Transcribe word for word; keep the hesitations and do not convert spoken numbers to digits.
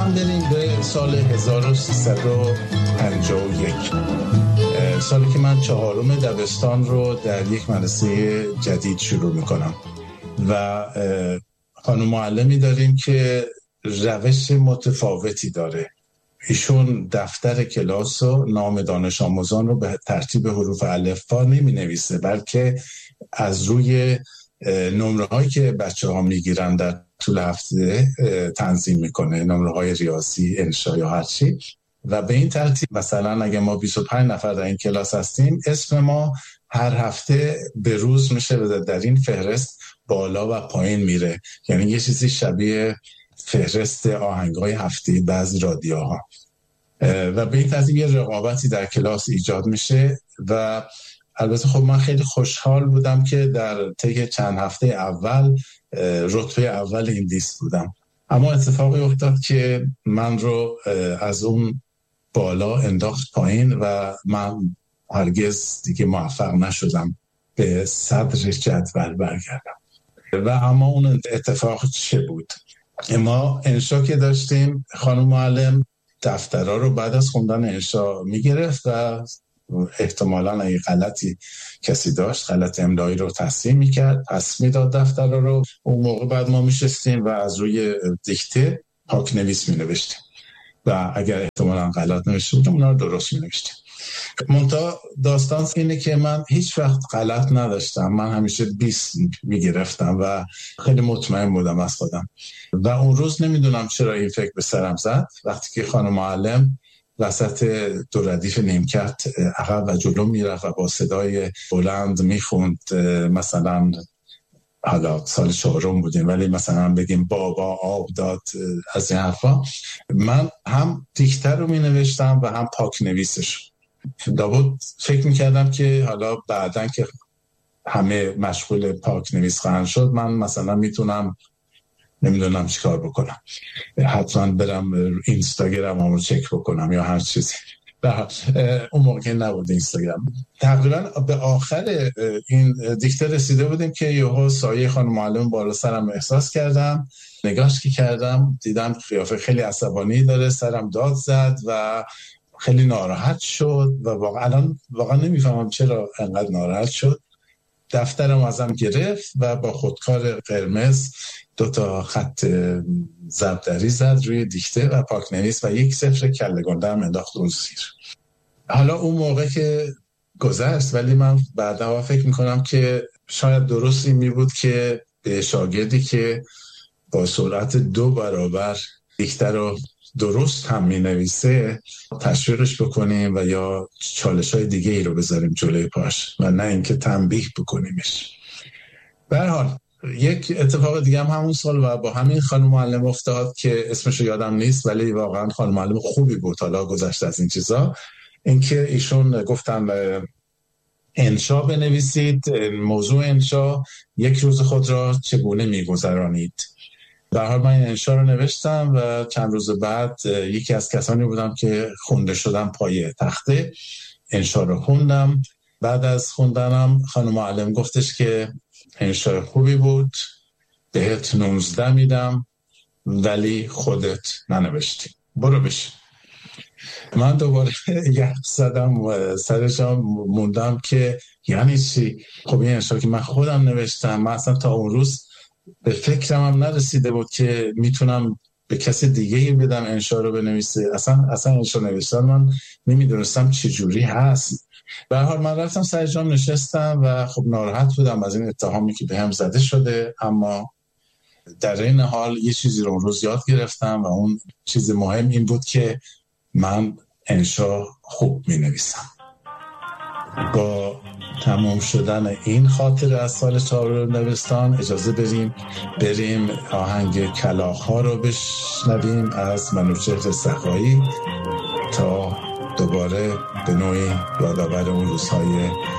لطفاً بریم به سال هزار و سیصد و پنجاه و یک، سالی که من چهارم دبستان رو در یک مدرسه جدید شروع میکنم و خانم معلمی داریم که روش متفاوتی داره. ایشون دفتر کلاس و نام دانش آموزان رو به ترتیب حروف الفبا نمی نویسه، بلکه از روی نمره هایی که بچه ها می گیرن در طول هفته تنظیم میکنه، نمره های ریاضی، انشا یا هر چی. و به این ترتیب مثلا اگه ما بیست و پنج نفر در این کلاس هستیم، اسم ما هر هفته به روز میشه و در این فهرست بالا و پایین میره، یعنی یه چیزی شبیه فهرست آهنگای هفته بعضی رادیوها. و به این ترتیب یه رقابتی در کلاس ایجاد میشه و البته خب من خیلی خوشحال بودم که در طی چند هفته اول رتبه اول این لیست بودم. اما اتفاقی افتاد که من رو از اون بالا انداخت پایین و من هرگز دیگه موفق نشدم به صدر جدول برگردم. و اما اون اتفاق چه بود؟ ما انشا که داشتیم، خانم معلم دفترها رو بعد از خوندن انشا میگرفت و احتمالاً اگه غلطی کسی داشت، غلط املایی رو تصحیح میکرد، پس میداد دفترها رو. اون موقع بعد ما میشستیم و از روی دیکته پاک نویس مینوشتیم و اگر احتمالاً غلط نوشته بودم اونا رو درست مینوشتیم. منتها داستان اینه که من هیچ وقت غلط نداشتم، من همیشه بیست میگرفتم و خیلی مطمئن بودم از خودم. و اون روز نمیدونم چرا این فکر به سرم زد، وقتی که خانم معلم وسط دو ردیف نیمکت عقب و جلو میرفت و با صدای بلند میخوند، مثلا حالا سال چهارم بودیم ولی مثلا بگیم بابا آب داد، از این حرفا، من هم دیکته رو می نوشتم و هم پاک نویسش. داود فکر میکردم که حالا بعدن که همه مشغول پاک نویس خواهند شد، من مثلا میتونم نمیدونم چی کار بکنم، حتما برم اینستاگرام رو چک بکنم یا هر چیزی. اون موقع نبود اینستاگرام. تقریبا به آخر این دیکته رسیده بودیم که یهو سایه خانم معلم بالا سرم احساس کردم. نگاهش که کردم دیدم قیافه خیلی عصبانی داره، سرم داد زد و خیلی ناراحت شد و واقعا الان واقعا نمیفهمم چرا انقدر ناراحت شد. دفترم ازم گرفت و با خودکار قرمز دو تا خط ضربدری زد روی دیکته و پاک نویس و یک صفر کله گنده هم انداخت اون زیر. حالا اون موقع که گذشت، ولی من بعدا فکر میکنم که شاید درست این می بود که به شاگردی که با سرعت دو برابر دیکته رو درست هم می نویسه تشویقش بکنیم و یا چالش های دیگه ای رو بذاریم جلوی پاش و نه اینکه تنبیه بکنیمش. به هر حال یک اتفاق دیگه هم همون سال و با همین خانم معلم افتاد که اسمش رو یادم نیست، ولی واقعا خانم معلم خوبی بود. حالا گذشته از این چیزا، اینکه ایشون گفتن انشا بنویسید، موضوع انشا یک روز خود را چگونه میگذرانید. به هر حال من انشا رو نوشتم و چند روز بعد یکی از کسانی بودم که خونده شدم پای تخته. انشا رو خوندم. بعد از خوندنم خانم معلم گفتش که انشا خوبی بود، بهت نوزده میدم ولی خودت ننوشتی، برو بشین. من دوباره یه زدم و سرشم موندم که یعنی چی؟ خب این انشا که من خودم نوشتم، من اصلا تا اون روز به فکرم هم نرسیده بود که میتونم به کسی دیگه بدم انشا رو بنویسه. اصلا اصلا انشا نوشتن من نمیدونستم چه جوری هست. به هر حال من رفتم سر جام نشستم و خب ناراحت بودم از این اتهامی که بهم زده شده، اما در این حال یه چیزی رو اون روز یاد گرفتم و اون چیز مهم این بود که من انشا خوب می نویسم. با تمام شدن این خاطره از سال چهارم دبستان اجازه بریم بریم آهنگ کلاغ‌ها رو بشنویم از منوچهر سخایی تا دوباره به نوعی یادآور اون روزهای